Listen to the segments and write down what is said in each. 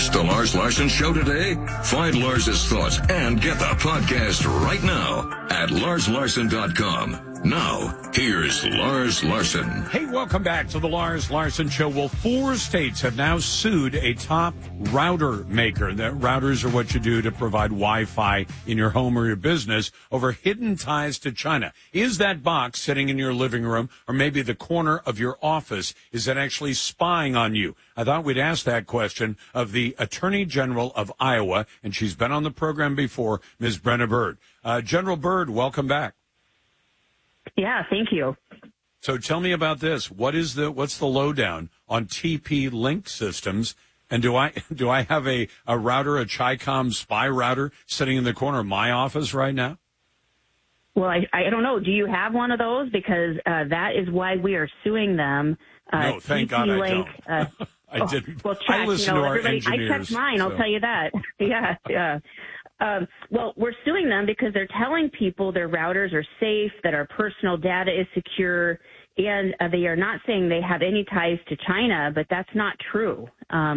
missed the Lars Larson Show today? Find Lars's thoughts and get the podcast right now at larslarson.com. Now, here's Lars Larson. Hey, welcome back to the Lars Larson Show. Well, 4 states have now sued a top router maker. That routers are what you do to provide Wi-Fi in your home or your business over hidden ties to China. Is that box sitting in your living room or maybe the corner of your office, is that actually spying on you? I thought we'd ask that question of the Attorney General of Iowa, and she's been on the program before, Ms. Brenna Bird. General Bird, welcome back. Yeah, thank you. So tell me about this. What's the lowdown on TP-Link systems? And do I have a router, a Chi-Com spy router sitting in the corner of my office right now? Well, I don't know. Do you have one of those? Because that is why we are suing them. No, thank God I don't. I didn't. Well, check. I listen to our engineers. I checked mine, I'll tell you that. Yeah. Well, we're suing them because they're telling people their routers are safe, that our personal data is secure, and they are not saying they have any ties to China, but that's not true.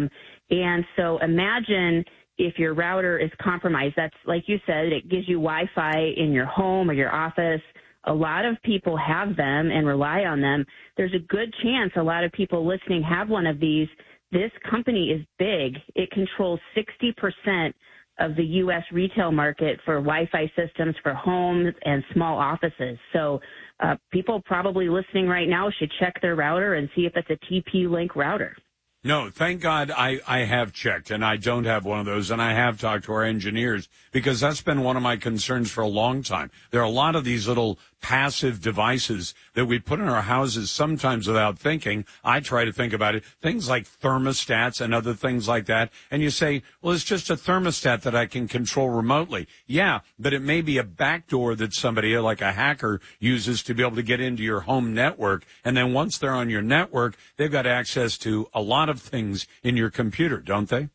And so imagine if your router is compromised. That's, like you said, it gives you Wi-Fi in your home or your office. A lot of people have them and rely on them. There's a good chance a lot of people listening have one of these. This company is big. It controls 60% of the U.S. retail market for Wi-Fi systems for homes and small offices. So people probably listening right now should check their router and see if it's a TP-Link router. No, thank God I have checked, and I don't have one of those, and I have talked to our engineers, because that's been one of my concerns for a long time. There are a lot of these little passive devices that we put in our houses sometimes without thinking. I try to think about it, things like thermostats and other things like that, and you say, well, it's just a thermostat that I can control remotely. Yeah, but it may be a backdoor that somebody, like a hacker, uses to be able to get into your home network, and then once they're on your network, they've got access to a lot of things in your computer, don't they?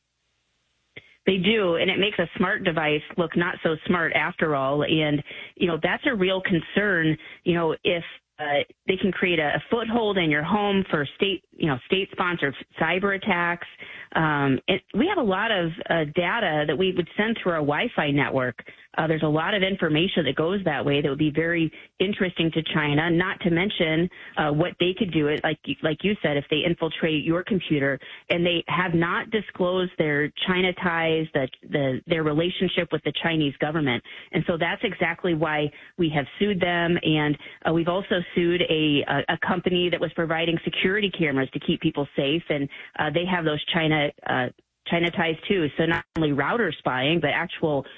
They do, and it makes a smart device look not so smart after all. And, that's a real concern, if they can create a foothold in your home for state-sponsored cyber attacks. And we have a lot of data that we would send through our Wi-Fi network. There's a lot of information that goes that way that would be very interesting to China, not to mention what they could do, like you said, if they infiltrate your computer. And they have not disclosed their China ties, their relationship with the Chinese government. And so that's exactly why we have sued them. And we've also sued a company that was providing security cameras to keep people safe. And they have those China ties too. So not only router spying, but actual